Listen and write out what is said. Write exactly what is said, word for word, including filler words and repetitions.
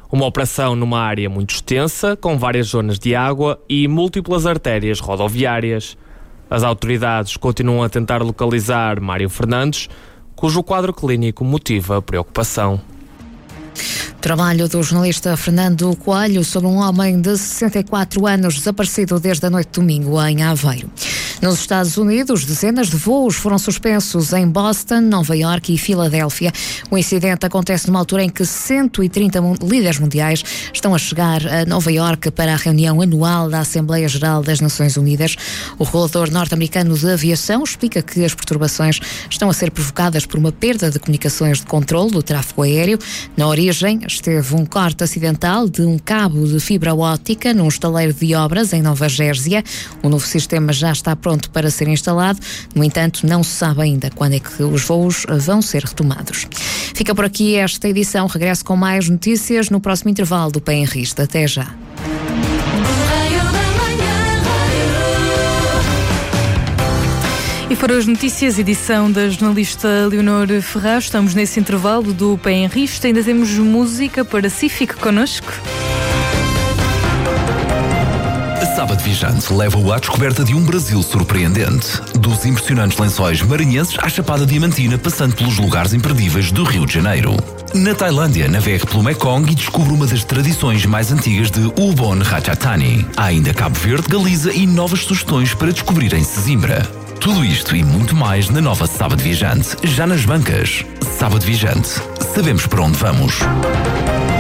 Uma operação numa área muito extensa, com várias zonas de água e múltiplas artérias rodoviárias. As autoridades continuam a tentar localizar Mário Fernandes, cujo quadro clínico motiva preocupação. Trabalho do jornalista Fernando Coelho sobre um homem de sessenta e quatro anos desaparecido desde a noite de domingo em Aveiro. Nos Estados Unidos, dezenas de voos foram suspensos em Boston, Nova Iorque e Filadélfia. O incidente acontece numa altura em que cento e trinta líderes mundiais estão a chegar a Nova Iorque para a reunião anual da Assembleia Geral das Nações Unidas. O regulador norte-americano de aviação explica que as perturbações estão a ser provocadas por uma perda de comunicações de controle do tráfego aéreo. Na origem, esteve um corte acidental de um cabo de fibra óptica num estaleiro de obras em Nova Jérzia. O novo sistema já está pronto para ser instalado. No entanto, não se sabe ainda quando é que os voos vão ser retomados. Fica por aqui esta edição. Regresso com mais notícias no próximo intervalo do P M R I S T. Até já. E foram as notícias, edição da jornalista Leonor Ferraz. Estamos nesse intervalo do P M R I S T. Ainda temos música para si. Fique connosco. A Sábado Viajante leva-o à descoberta de um Brasil surpreendente. Dos impressionantes lençóis maranhenses à Chapada Diamantina, passando pelos lugares imperdíveis do Rio de Janeiro. Na Tailândia, navegue pelo Mekong e descubra uma das tradições mais antigas de Ubon Ratchathani. Há ainda Cabo Verde, Galiza e novas sugestões para descobrir em Sesimbra. Tudo isto e muito mais na nova Sábado Viajante, já nas bancas. Sábado Viajante. Sabemos para onde vamos.